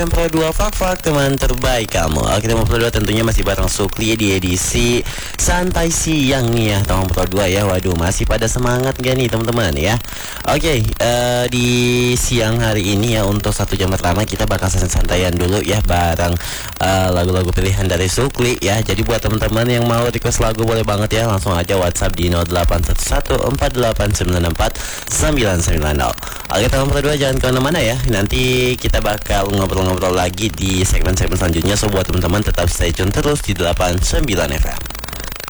Pro 2 Fak teman terbaik kamu. Oke, teman Pro 2 tentunya masih bareng Sukli di edisi santai siang nih ya, teman Pro 2 ya. Waduh, masih pada semangat gak nih teman-teman ya? Oke, di siang hari ini ya, untuk 1 jam pertama kita bakal santai-santaian dulu ya, bareng lagu-lagu pilihan dari Sukli ya. Jadi buat teman-teman yang mau request lagu boleh banget ya, langsung aja WhatsApp di 0811488990. Oke, teman Pro 2 jangan kemana-mana ya. Nanti kita bakal ngobrol-ngobrol lagi di segmen-segmen selanjutnya. So buat teman-teman tetap stay tune terus di 89 FM.